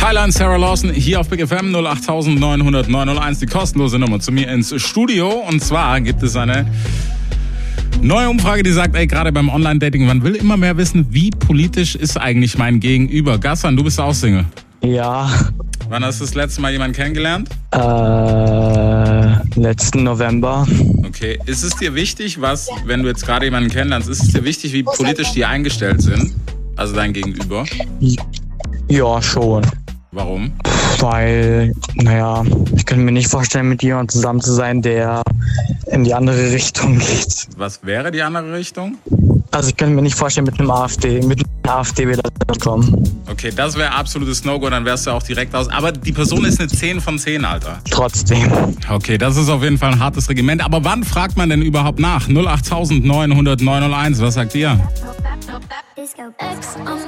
Tyler und Sarah Lawson hier auf Big FM 08900 die kostenlose Nummer zu mir ins Studio. Und zwar gibt es eine neue Umfrage, die sagt, gerade beim Online-Dating, man will immer mehr wissen, wie politisch ist eigentlich mein Gegenüber. Gassan, du bist auch Single. Ja. Wann hast du das letzte Mal jemanden kennengelernt? Letzten November. Okay. Ist es dir wichtig, wenn du jetzt gerade jemanden kennenlernst, ist es dir wichtig, wie politisch die eingestellt sind? Also dein Gegenüber? Ja, schon. Warum? Weil, ich könnte mir nicht vorstellen, mit jemandem zusammen zu sein, der in die andere Richtung geht. Was wäre die andere Richtung? Also ich könnte mir nicht vorstellen, mit einem AfD wieder zu kommen. Okay, das wäre absolutes No-Go, dann wärst du auch direkt aus. Aber die Person ist eine 10 von 10, Alter. Trotzdem. Okay, das ist auf jeden Fall ein hartes Regiment. Aber wann fragt man denn überhaupt nach? 08900 901, was sagt ihr?